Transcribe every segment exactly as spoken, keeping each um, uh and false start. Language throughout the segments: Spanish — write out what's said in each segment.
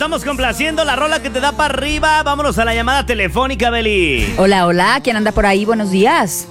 estamos complaciendo la rola que te da para arriba. Vámonos a la llamada telefónica, Beli. Hola, hola, ¿quién anda por ahí? Buenos días.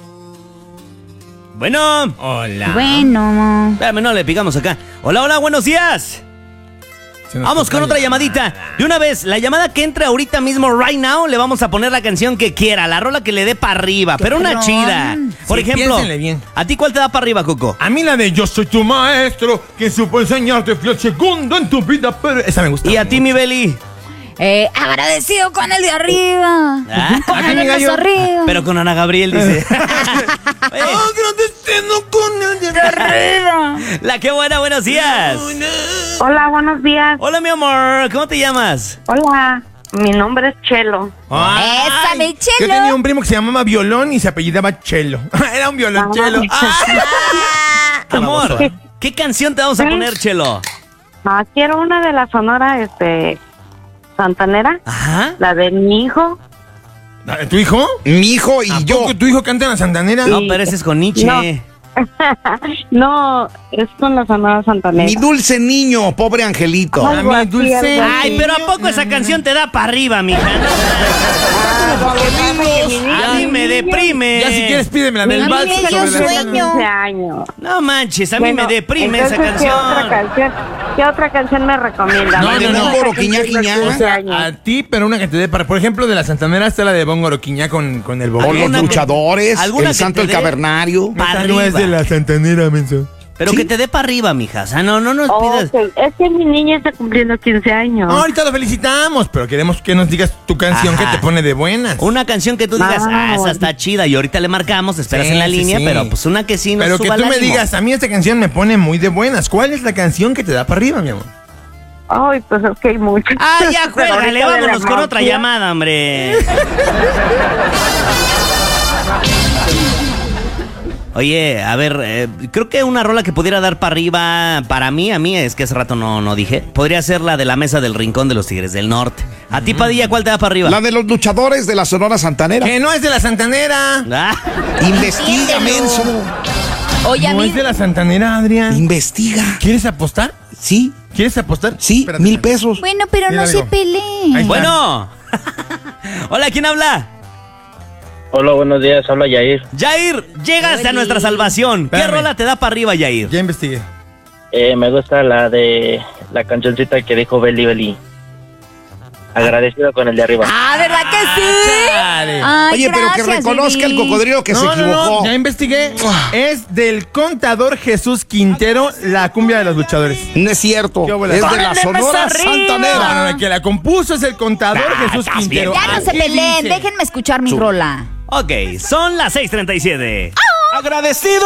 Bueno. Hola. Bueno. Espérame, no le picamos acá. Hola, hola, buenos días. Vamos con otra llamadita. De una vez, la llamada que entre ahorita mismo, right now, le vamos a poner la canción que quiera, la rola que le dé para arriba, pero una perrón. chida. Por Sí, ejemplo, piénsenle bien. ¿a ti cuál te da para arriba, Coco? A mí la de Yo soy tu maestro, que supo enseñarte, fui el segundo en tu vida, pero esa me gusta. ¿Y a ti, mi Beli? Eh, agradecido con el de arriba. Ah, Con ¿a ti, el mi de más gallo? arriba. Pero con Ana Gabriel, dice. Oye, Agradeciendo con el de de arriba. la que buena, buenos días. Hola, buenos días. Hola, mi amor, ¿cómo te llamas? Hola, mi nombre es Chelo. Ay, Esa, mi Chelo. Yo tenía un primo que se llamaba Violón y se apellidaba Chelo. Era un violonchelo. Ah, Amor, ¿qué canción te vamos a poner, Chelo? Ah, quiero una de la Sonora, este, Santanera, Ajá. la de mi hijo. ¿Tu hijo? Mi hijo ¿A y yo. poco tu hijo canta en la Santanera? No, pero ese es con Nietzsche. No. No, es con la Sonora Santanera. Mi dulce niño, pobre angelito. Ay, A mi dulce. algo Ay, pero ¿a poco esa canción te da para arriba, mija? A mí me deprime. Ya si quieres pídeme la del A mí vals. me dio sobre la- sueño. quince años. No manches, a mí Bueno, me deprime esa entonces, ¿qué otra canción. canción? ¿Qué otra canción me recomienda? No, La de no, no. Bongoro, quiñá, quiñá. O sea, a ti, pero una que te dé para. Por ejemplo, de la Santanera está la de Bongoro Quiñá con, con el O bongoro. los ¿Alguna que- luchadores, alguna el que santo te el dé? cavernario. Pa' Esa no es arriba. de la Santanera, menso. Pero que te dé para arriba, mija. O sea, no, no nos Oh, pidas. ok. Es que mi niña está cumpliendo quince años. No, ahorita lo felicitamos, pero queremos que nos digas tu canción Ajá. que te pone de buenas. Una canción que tú digas, Ah, ah, esa bueno. está chida. Y ahorita le marcamos, esperas Sí, en la sí, línea, sí. pero pues una que sí nos Pero que suba tú el me ánimo. digas, a mí esta canción me pone muy de buenas. ¿Cuál es la canción que te da para arriba, mi amor? Ay, pues es que hay mucho. Ah, ya Pero juégale, ahorita de la vámonos con otra mafia. llamada, hombre. Oye, a ver, eh, creo que una rola que pudiera dar para arriba, para mí, a mí, es que hace rato no, no dije, podría ser la de la mesa del rincón de los Tigres del Norte. A ti, Padilla, ¿cuál te da para arriba? La de los luchadores de la Sonora Santanera. Que no es de la Santanera. Ah, Investiga, menso. Oye, a No mí. es de la Santanera, Adrián. Investiga. ¿Quieres apostar? Sí, ¿Quieres apostar? sí, Espérate, mil espérate. pesos. Bueno, pero Mira no algo. se peleen. Ahí está. bueno. Hola, ¿quién habla? Hola, buenos días, habla Yair. Jair, llegaste a nuestra salvación. ¿Qué Espérame. rola te da para arriba, Jair? Ya investigué. Eh, me gusta la de la cancioncita que dijo Beli Beli. Agradecido con el de arriba. Ah, ¿verdad que sí? Chale. Ay, Oye, pero que gracias, reconozca el Beli. cocodrilo que se No, no, equivocó. no, ya investigué. Es del contador Jesús Quintero, la cumbia de los luchadores. No es cierto. ¿Qué bola? Es de la ¡Órale, Sonora más arriba! No, no, Santanera. no, el que la compuso es el contador Ah, Jesús estás bien. Quintero. Ya no se Aquí peleen, dice. déjenme escuchar mi rola. Ok, son las seis treinta y siete. Agradecido.